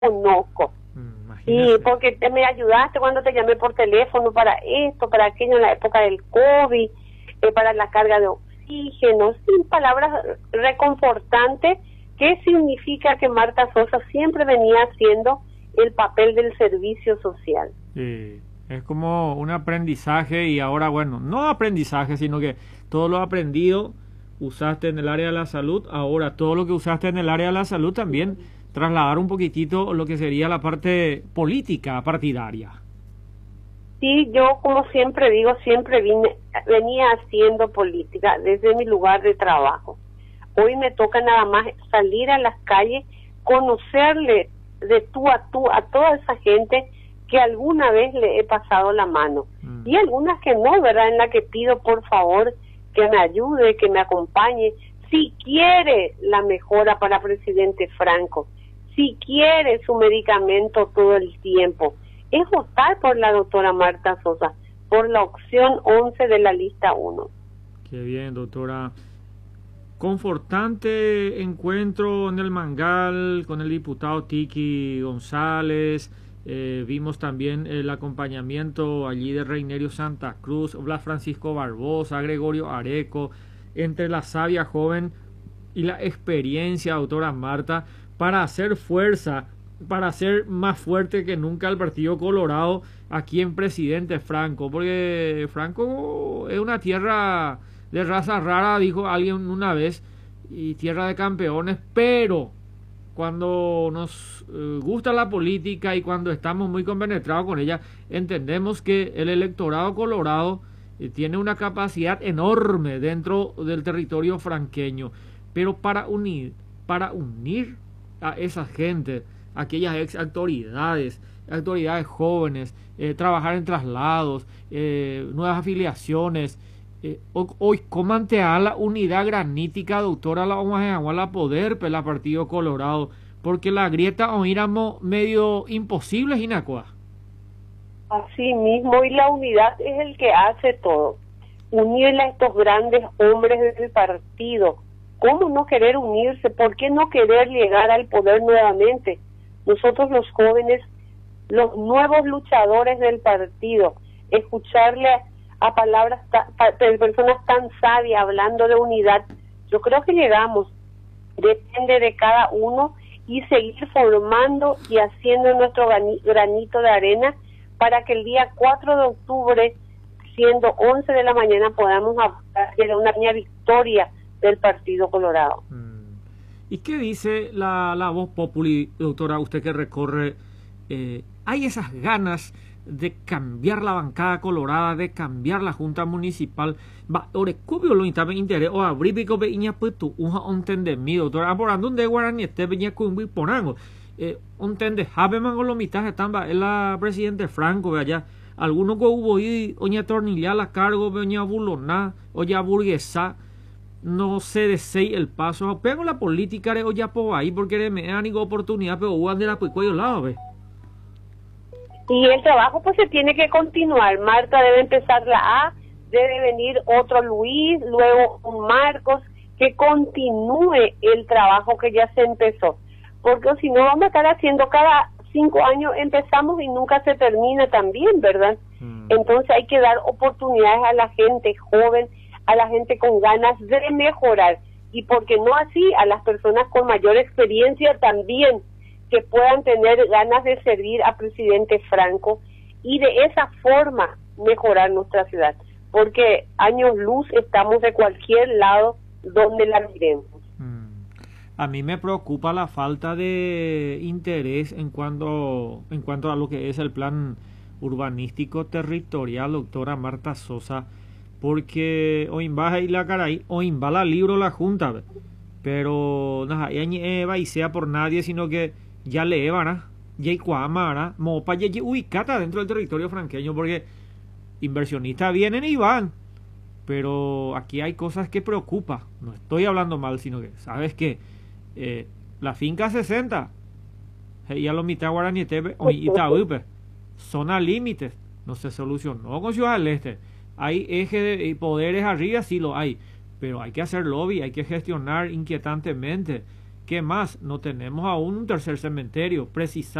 conozco. Sí, Imagínate. porque me ayudaste cuando te llamé por teléfono para esto, para aquello en la época del COVID, para la carga de oxígeno, sin palabras reconfortantes, que significa que Marta Sosa siempre venía haciendo el papel del servicio social. Es como un aprendizaje y ahora, bueno, no aprendizaje, sino que todo lo aprendido usaste en el área de la salud, ahora todo lo que usaste en el área de la salud también trasladar un poquitito lo que sería la parte política partidaria. Sí, yo como siempre digo, siempre venía haciendo política desde mi lugar de trabajo. Hoy me toca nada más salir a las calles, conocerle de tú a toda esa gente que alguna vez le he pasado la mano. Y algunas que no, ¿verdad? En la que pido por favor que me ayude, que me acompañe. Si quiere la mejora para presidente Franco, si quiere su medicamento todo el tiempo, es votar por la doctora Marta Sosa, por la opción 11 de la lista 1. Qué bien, doctora. Confortante encuentro en el Mangal con el diputado Tiki González. Vimos también el acompañamiento allí de Reinerio Santa Cruz, Blas Francisco Barbosa, Gregorio Areco, entre la sabia joven y la experiencia, doctora Marta, para hacer fuerza, para hacer más fuerte que nunca el Partido Colorado aquí en Presidente Franco, porque Franco es una tierra de raza rara, dijo alguien una vez, y tierra de campeones, pero cuando nos gusta la política y cuando estamos muy compenetrados con ella, entendemos que el electorado colorado tiene una capacidad enorme dentro del territorio franqueño, pero para unir a esa gente, aquellas ex autoridades jóvenes, trabajar en traslados, nuevas afiliaciones, hoy comantea la unidad granítica, doctora, la vamos a poder pela Partido Colorado, porque la grieta o éramos medio imposible, Ginacua. Así mismo, y la unidad es el que hace todo. Unirle a estos grandes hombres del partido. ¿Cómo no querer unirse? ¿Por qué no querer llegar al poder nuevamente? Nosotros los jóvenes, los nuevos luchadores del partido, escucharle a palabras de personas tan sabias hablando de unidad, yo creo que llegamos. Depende de cada uno y seguir formando y haciendo nuestro granito de arena para que el día 4 de octubre, siendo 11 de la mañana, podamos hacer una pequeña victoria del Partido Colorado. ¿Y qué dice la voz populi, doctora, usted que recorre? ¿Hay esas ganas de cambiar la bancada colorada, de cambiar la junta municipal? Ore cubio lo interés o abrir pico pe iña putu un entendimiento, doctora, por donde guarani este veña cumbi ponango entende habe mango lo mitad están en la presidente Franco allá algunos que hubo y oña tornilla la cargo veña bulona o ya burguesa no se desee el paso pego la política de olla po ahí porque me dan oportunidad pero hubo de la cuello lado ve. Y el trabajo pues se tiene que continuar. Marta debe empezar la A, debe venir otro Luis, luego un Marcos, que continúe el trabajo que ya se empezó. Porque si no vamos a estar haciendo cada 5 años, empezamos y nunca se termina también, ¿verdad? Entonces hay que dar oportunidades a la gente joven, a la gente con ganas de mejorar. Y porque no así, a las personas con mayor experiencia también, que puedan tener ganas de servir a presidente Franco y de esa forma mejorar nuestra ciudad, porque años luz estamos de cualquier lado donde la miremos. A mí me preocupa la falta de interés en cuanto a lo que es el plan urbanístico territorial, doctora Marta Sosa, porque hoy baja y la caray, hoy va la libro la junta, pero no y sea por nadie, sino que ya le van ya cuamara mopa ya ubicata dentro del territorio franqueño porque inversionistas vienen y van, pero aquí hay cosas que preocupan. No estoy hablando mal, sino que sabes que la finca 60 ya lo mitad guaraní y Itaúpe zona límites no se solucionó con Ciudad del Este. Hay eje de poderes arriba, sí lo hay, pero hay que hacer lobby, hay que gestionar inquietantemente ¿Qué más? No tenemos aún un tercer cementerio.